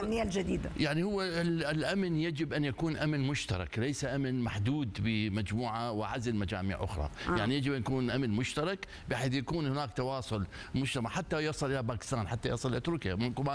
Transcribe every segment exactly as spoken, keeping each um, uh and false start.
الأمنية الجديدة؟ يعني هو الأمن يجب أن يكون أمن مشترك، ليس أمن محدود بمجموعة وعزل مجاميع أخرى. آه. يعني يجب أن يكون أمن مشترك بحيث يكون هناك تواصل مشترك حتى يصل إلى باكستان، حتى يصل إلى تركيا،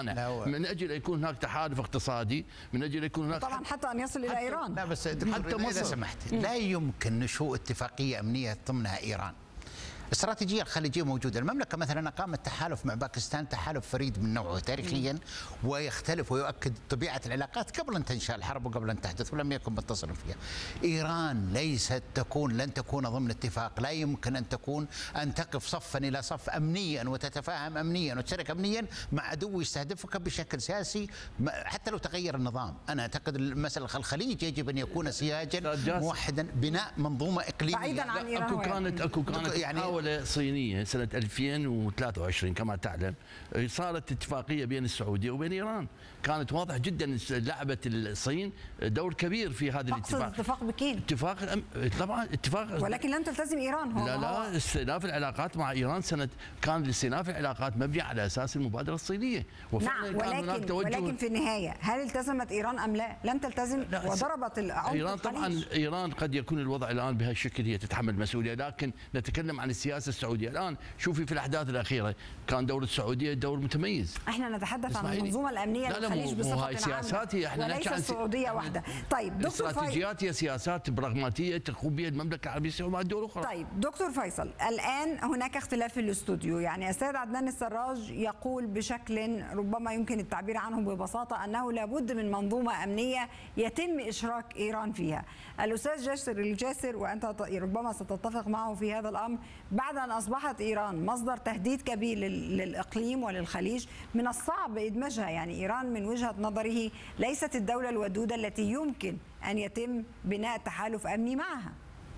من أجل أن يكون هناك تحالف اقتصادي، من أجل أن يكون هناك طبعا حتى أن يصل إلى إيران. لا بس حتى إذا سمحت، لا يمكن نشوء اتفاقية أمنية ضمنها إيران. الاستراتيجية الخليجية موجودة. المملكة مثلا أقامت تحالف مع باكستان، تحالف فريد من نوعه تاريخيا، ويختلف ويؤكد طبيعة العلاقات قبل أن تنشأ الحرب وقبل أن تحدث، ولم يكن متصلا فيها. إيران ليست تكون لن تكون ضمن اتفاق، لا يمكن أن تكون أن تقف صفا إلى صف أمنيا وتتفاهم أمنيا وتشارك أمنيا مع عدو يستهدفك بشكل سياسي حتى لو تغير النظام. أنا أعتقد مسألة الخليج يجب أن يكون سياجا موحدا، بناء منظومة إقليمية بعيدا عن إيران. أكو كانت أكو كانت يعني صينية سنة ألفين وثلاثة وعشرين كما تعلم، صارت اتفاقية بين السعودية وبين إيران، كانت واضح جدا لعبت الصين دور كبير في هذا الاتفاق. اتفاق بكين. اتفاق طبعا اتفاق، ولكن لم تلتزم إيران. هو لا لا استئناف العلاقات مع إيران سنة كان استئناف العلاقات مبني على أساس المبادرة الصينية، نعم. ولكن ولكن في النهاية هل التزمت إيران أم لا؟ لم تلتزم وضربت العمق. إيران طبعا إيران قد يكون الوضع الآن بهالشكل هي تتحمل مسؤولية، لكن نتكلم عن السياسة السعودية الآن. شوفي في الأحداث الأخيرة كان دور السعودية دور متميز. احنا نتحدث عن المنظومة الأمنية للخليج بصفة عامة وليس السعودية وحده. طيب دكتور الاستراتيجيات هي سياسات براغماتية تقوم بها المملكة العربية السعودية مع دول أخرى. طيب دكتور فيصل، الآن هناك اختلاف في الاستوديو، يعني السيد عدنان السراج يقول بشكل ربما يمكن التعبير عنه ببساطة أنه لابد من منظومة أمنية يتم إشراك إيران فيها. الأستاذ جاسر الجاسر، وأنت ربما ستتفق معه في هذا الأمر، بعد أن أصبحت إيران مصدر تهديد كبير للإقليم وللخليج من الصعب إدماجها. يعني إيران من وجهة نظره ليست الدولة الودودة التي يمكن أن يتم بناء تحالف أمني معها.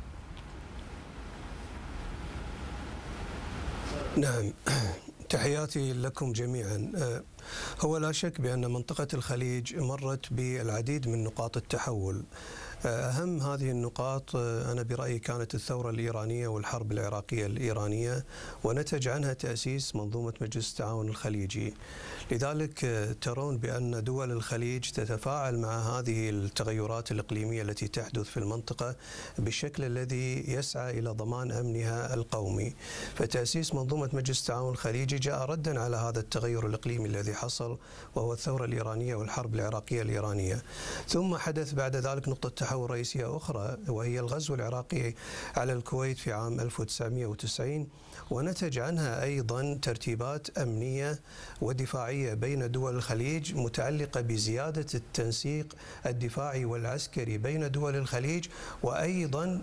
نعم، تحياتي لكم جميعا. هو لا شك بأن منطقة الخليج مرت بالعديد من نقاط التحول. أهم هذه النقاط أنا برأيي كانت الثورة الإيرانية والحرب العراقية الإيرانية، ونتج عنها تأسيس منظومة مجلس التعاون الخليجي. لذلك ترون بأن دول الخليج تتفاعل مع هذه التغيرات الإقليمية التي تحدث في المنطقة بالشكل الذي يسعى إلى ضمان أمنها القومي. فتأسيس منظومة مجلس التعاون الخليجي جاء ردا على هذا التغير الإقليمي الذي حصل، وهو الثورة الإيرانية والحرب العراقية الإيرانية. ثم حدث بعد ذلك نقطة تحول رئيسية أخرى، وهي الغزو العراقي على الكويت في عام ألف وتسعمئة وتسعين، ونتج عنها أيضا ترتيبات أمنية ودفاعية بين دول الخليج متعلقة بزيادة التنسيق الدفاعي والعسكري بين دول الخليج، وأيضا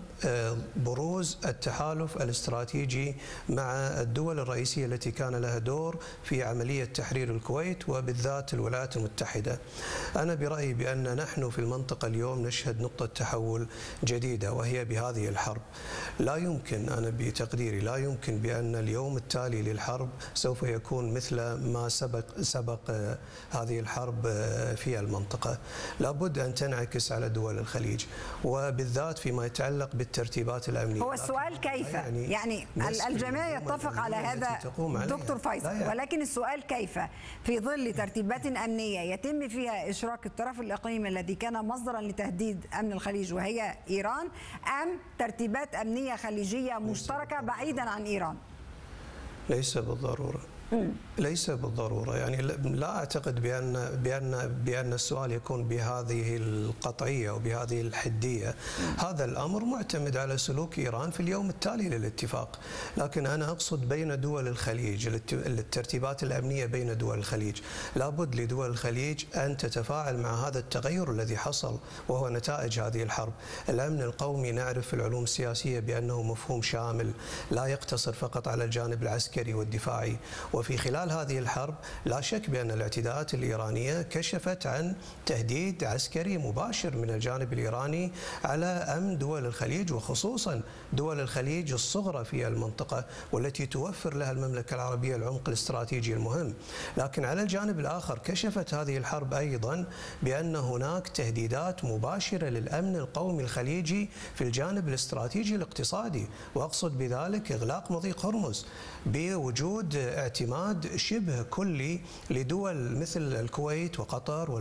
بروز التحالف الاستراتيجي مع الدول الرئيسية التي كان لها دور في عملية تحرير الكويت وبالذات الولايات المتحدة. أنا برأيي بأن نحن في المنطقة اليوم نشهد نقطة تحول جديدة، وهي بهذه الحرب. لا يمكن، أنا بتقديري لا يمكن بأن اليوم التالي للحرب سوف يكون مثل ما سبق سبق هذه الحرب في المنطقة. لابد أن تنعكس على دول الخليج، وبالذات فيما يتعلق بالترتيبات الأمنية. هو السؤال كيف؟ يعني, يعني الجميع يتفق على هذا دكتور فيصل، ولكن السؤال كيف في ظل ترتيبات أمنية يتم فيها إشراك الطرف الإقليمي الذي كان مصدرا لتهديد أمن الخليج وهي إيران، أم ترتيبات أمنية خليجية مشتركة بعيدا عن إيران؟ ليس بالضرورة. ليس بالضرورة، يعني لا أعتقد بأن بأن بأن السؤال يكون بهذه القطعية وبهذه الحدية. هذا الأمر معتمد على سلوك إيران في اليوم التالي للاتفاق، لكن أنا أقصد بين دول الخليج، الترتيبات الأمنية بين دول الخليج. لابد لدول الخليج أن تتفاعل مع هذا التغير الذي حصل وهو نتائج هذه الحرب. الأمن القومي نعرف في العلوم السياسية بأنه مفهوم شامل لا يقتصر فقط على الجانب العسكري والدفاعي، وفي خلال هذه الحرب لا شك بأن الاعتداءات الإيرانية كشفت عن تهديد عسكري مباشر من الجانب الإيراني على أمن دول الخليج، وخصوصا دول الخليج الصغرى في المنطقة والتي توفر لها المملكة العربية العمق الاستراتيجي المهم. لكن على الجانب الآخر كشفت هذه الحرب أيضا بأن هناك تهديدات مباشرة للأمن القومي الخليجي في الجانب الاستراتيجي الاقتصادي، وأقصد بذلك إغلاق مضيق هرمز بوجود اعتماد شبه كلي لدول مثل الكويت وقطر